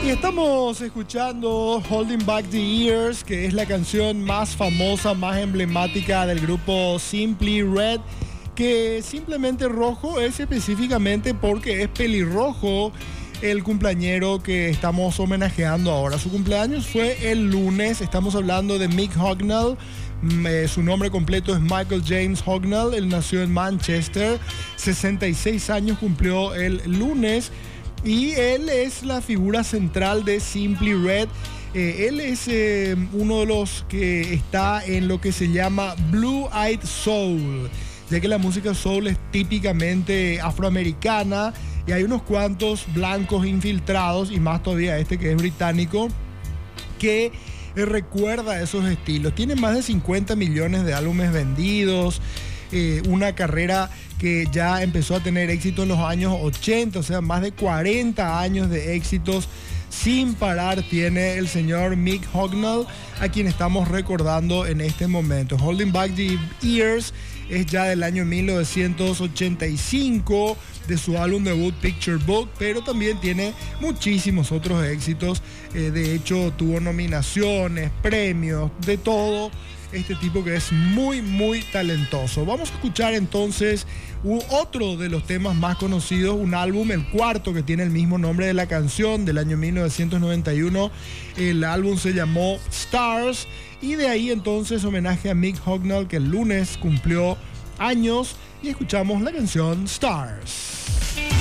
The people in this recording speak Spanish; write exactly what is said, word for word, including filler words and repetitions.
Y estamos escuchando Holding Back the Years, que es la canción más famosa, más emblemática del grupo Simply Red, que simplemente rojo es específicamente porque es pelirrojo el cumpleañero que estamos homenajeando ahora. Su cumpleaños fue el lunes. Estamos hablando de Mick Hucknall. Eh, su nombre completo es Michael James Hucknall. Él nació en Manchester. sesenta y seis años cumplió el lunes. Y él es la figura central de Simply Red. Eh, él es eh, uno de los que está en lo que se llama Blue Eyed Soul, ya que la música soul es típicamente afroamericana y hay unos cuantos blancos infiltrados, y más todavía este que es británico, que eh, recuerda esos estilos. Tiene más de cincuenta millones de álbumes vendidos, eh, una carrera que ya empezó a tener éxito en los años ochenta, o sea, más de cuarenta años de éxitos sin parar tiene el señor Mick Hucknall, a quien estamos recordando en este momento. Holding Back the Years es ya del año mil novecientos ochenta y cinco, de su álbum debut Picture Book, pero también tiene muchísimos otros éxitos. Eh, de hecho, tuvo nominaciones, premios, de todo. Este tipo que es muy, muy talentoso. Vamos a escuchar entonces otro de los temas más conocidos, un álbum, el cuarto, que tiene el mismo nombre de la canción, del año mil novecientos noventa y uno. El álbum se llamó Stars, y de ahí entonces homenaje a Mick Hucknall, que el lunes cumplió años, y escuchamos la canción Stars.